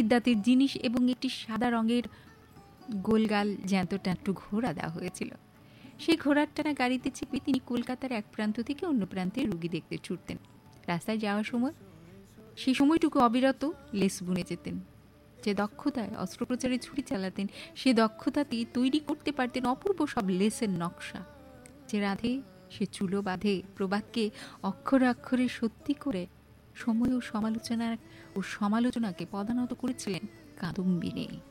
দাঁতের জিনিস এবং একটি সাদা রঙের গোলগাল জ্যান্ত ট্যাঁটু ঘোড়া দেওয়া হয়েছিল। সেই ঘোড়ার টানা গাড়িতে চেপে তিনি কলকাতার এক প্রান্ত থেকে অন্য প্রান্তে রুগী দেখতে ছুটতেন। রাস্তায় যাওয়ার সময় সেই সময়টুকু অবিরত লেস বুনে যেতেন। যে দক্ষতায় অস্ত্রোপচারে ছুরি চালাতেন, সে দক্ষতাতেই তৈরি করতে পারতেন অপূর্ব সব লেসের নকশা। যে রাধে সে চুলো বাঁধে প্রবাদকে অক্ষরে অক্ষরে সত্যি করে সময় ও সমালোচনাকে পদানত করেছিলেন কাদম্বিনী।